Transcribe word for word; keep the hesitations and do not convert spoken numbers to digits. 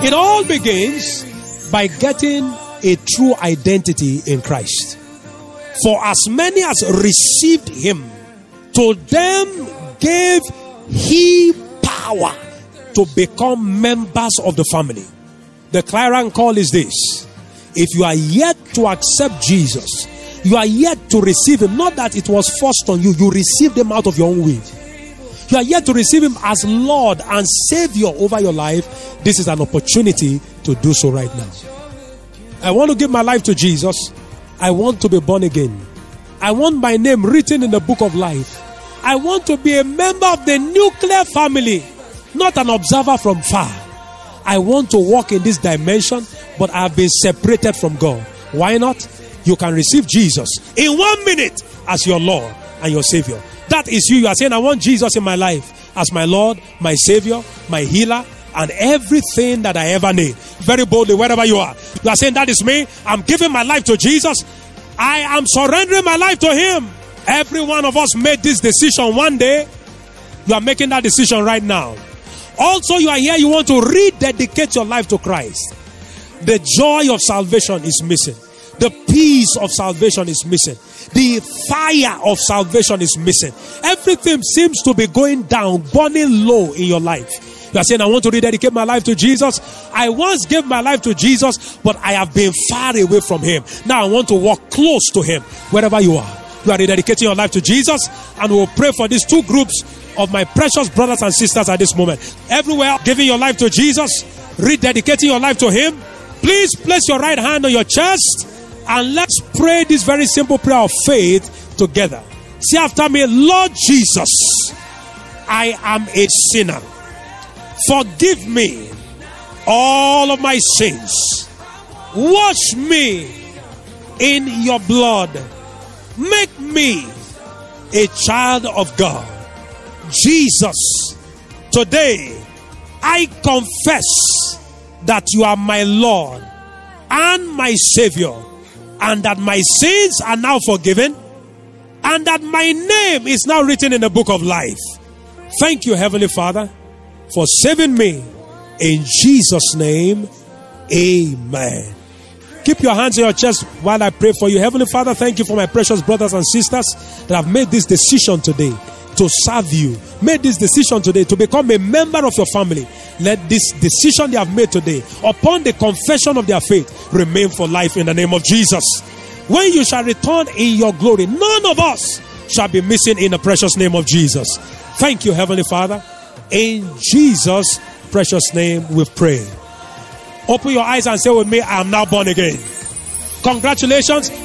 It all begins by getting a true identity in Christ. For as many as received him, to them gave he power to become members of the family. The clarion call is this: if you are yet to accept Jesus, you are yet to receive him, not that it was forced on you, you received him out of your own will. You are yet to receive him as Lord and Savior over your life. This is an opportunity to do so right now. I want to give my life to Jesus. I want to be born again. I want my name written in the book of life. I want to be a member of the nuclear family, not an observer from far. I want to walk in this dimension, but I have been separated from God. Why not? You can receive Jesus in one minute as your Lord and your Savior. That is you. You are saying, I want Jesus in my life as my Lord, my Savior, my healer, and everything that I ever need. Very boldly, wherever you are. You are saying, that is me. I'm giving my life to Jesus. I am surrendering my life to him. Every one of us made this decision one day. You are making that decision right now. Also, you are here, you want to rededicate your life to Christ. The joy of salvation is missing. The peace of salvation is missing. The fire of salvation is missing. Everything seems to be going down, burning low in your life. You are saying, I want to rededicate my life to Jesus. I once gave my life to Jesus, but I have been far away from him. Now I want to walk close to him. Wherever you are, you are rededicating your life to Jesus, and we will pray for these two groups of my precious brothers and sisters at this moment. Everywhere, giving your life to Jesus, rededicating your life to him. Please place your right hand on your chest and let's pray this very simple prayer of faith together. Say after me, Lord Jesus, I am a sinner. Forgive me all of my sins. Wash me in your blood. Make me a child of God. Jesus, today I confess that you are my Lord and my Savior, and that my sins are now forgiven, and that my name is now written in the book of life. Thank you, Heavenly Father, for saving me. In Jesus' name, amen. Keep your hands on your chest while I pray for you. Heavenly Father, thank you for my precious brothers and sisters that have made this decision today to serve you. Made this decision today to become a member of your family. Let this decision they have made today, upon the confession of their faith, remain for life in the name of Jesus. When you shall return in your glory, none of us shall be missing in the precious name of Jesus. Thank you, Heavenly Father. In Jesus' precious name we pray. Open your eyes and say with me, I am now born again. Congratulations.